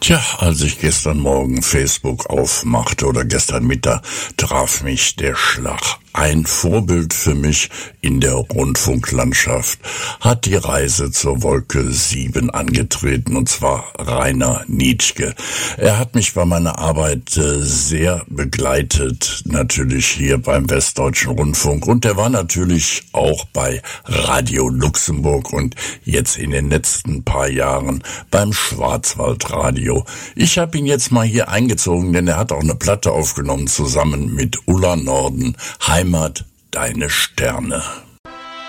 Tja, als ich gestern Morgen Facebook aufmachte oder gestern Mittag, traf mich der Schlag. Ein Vorbild für mich in der Rundfunklandschaft hat die Reise zur Wolke 7 angetreten, und zwar Rainer Nitschke. Er hat mich bei meiner Arbeit sehr begleitet, natürlich hier beim Westdeutschen Rundfunk, und er war natürlich auch bei Radio Luxemburg und jetzt in den letzten paar Jahren beim Schwarzwaldradio. Ich habe ihn jetzt mal hier eingezogen, denn er hat auch eine Platte aufgenommen zusammen mit Ulla Norden, Heimat, deine Sterne.